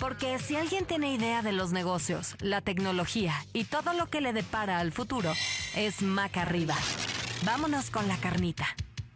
Porque si alguien tiene idea de los negocios, la tecnología y todo lo que le depara al futuro, es Maca Arriba. Vámonos con la carnita.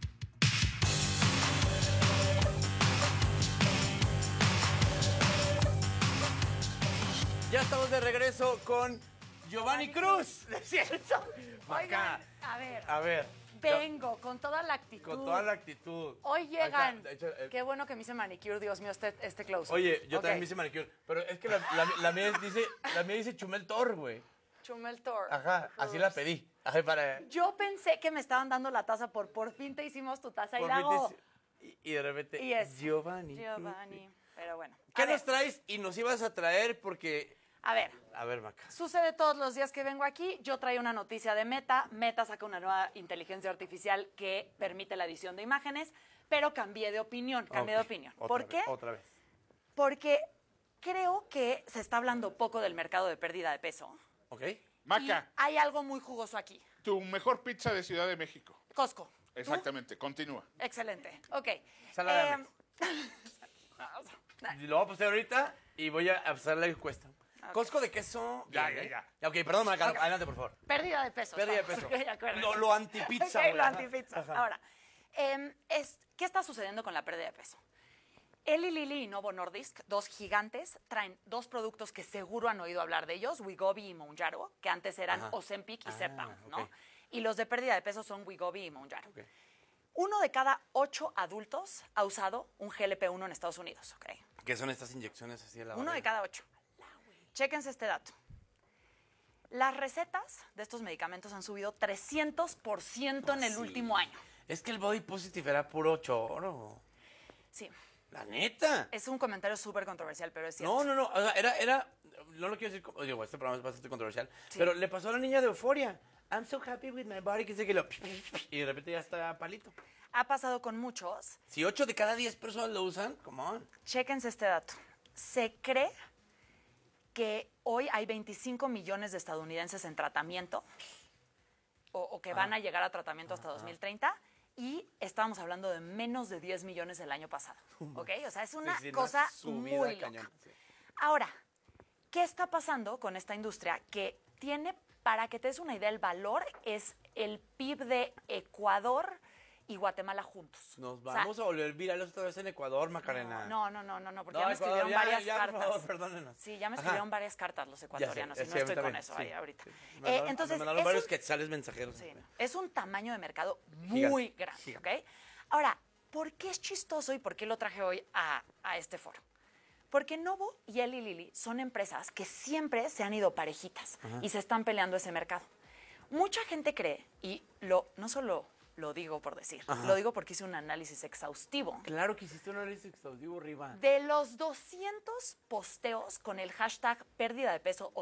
Ya estamos de regreso con Giovanni Cruz. ¿Es cierto? Oigan, Maca. A ver. Vengo con toda la actitud. Con toda la actitud. Hoy llegan. Acá, Qué bueno que me hice manicure, Dios mío, este close. Oye, yo también me hice manicure. Pero es que la mía dice Chumel Tor, güey. Chumel Tor. Ajá, así la pedí. Ajá, para... Yo pensé que me estaban dando la taza por fin te hicimos tu taza y Por la fin hago. y de repente, Y es Giovanni. Pero bueno. ¿Qué nos traes y nos ibas a traer? Porque... A ver, Maca. sucede todos los días que vengo aquí. Yo traigo una noticia de Meta. Meta saca una nueva inteligencia artificial que permite la edición de imágenes, pero cambié de opinión. ¿Por qué? Otra vez. Porque creo que se está hablando poco del mercado de pérdida de peso. ¿Ok? Maca, Y hay algo muy jugoso aquí. tu mejor pizza de Ciudad de México. Costco. ¿Tú? Exactamente, continúa. Excelente. Ok. Sala de hambre. Lo voy a pasar ahorita y voy a hacer la encuesta. Okay. Costco de queso. Ya. Ok, perdón, Maca, Ok. adelante, por favor. Pérdida de peso. Pérdida de vamos. peso. Ok, acuérdense. Lo antipizza, Ok, güey. lo antipizza. Ahora, ¿qué está sucediendo con la pérdida de peso? Eli Lilly y Novo Nordisk, dos gigantes, traen dos productos que seguro han oído hablar de ellos, Wegovy y Mounjaro, que antes eran Ozempic y Zepbound, ¿no? Ok. Y los de pérdida de peso son Wegovy y Mounjaro. Ok. 1 de cada 8 adultos ha usado un GLP-1 en Estados Unidos, ¿ok? ¿Qué son estas inyecciones así de la 1 de barriga? cada 8. Chéquense este dato. Las recetas de estos medicamentos han subido 300% en el Sí. último año. Es que el body positive era puro choro. Sí, La neta. es un comentario súper controversial, pero es cierto. No. O sea, era. No lo quiero decir. Digo, este programa es bastante controversial. Pero le pasó a la niña de Euforia. I'm so happy with my body. Que sé que lo. Y de repente ya está palito. Ha pasado con muchos. Si 8 de cada 10 personas lo usan, come on. Chéquense este dato. Se cree que hoy hay 25 millones de estadounidenses en tratamiento o que van a llegar a tratamiento hasta 2030 y estábamos hablando de menos de 10 millones el año pasado. ¿Ok? O sea, es una Sí, cosa subida muy loca. cañón, sí. Ahora, ¿qué está pasando con esta industria? Que tiene, para que te des una idea, el valor es el PIB de Ecuador y Guatemala juntos. Nos O sea, vamos a volver virales otra vez en Ecuador, Macarena. no, porque No, ya me Ecuador, escribieron varias ya, cartas. por favor, perdónenos. Sí, ya me Ajá. escribieron varias cartas los ecuatorianos Ya y sé, no estoy a mí con también, eso sí. ahí ahorita. Me mandaron varios quetzales mensajeros. sí, es un tamaño de mercado Gigante, muy grande, ¿ok? Ahora, ¿por qué es chistoso y por qué lo traje hoy a este foro? Porque Novo y Eli Lilly son empresas que siempre se han ido parejitas y se están peleando ese mercado. Mucha gente cree, y no solo lo digo por decir, lo digo porque hice un análisis exhaustivo. Claro que hiciste un análisis exhaustivo, Riva. De los 200 posteos con el hashtag pérdida de peso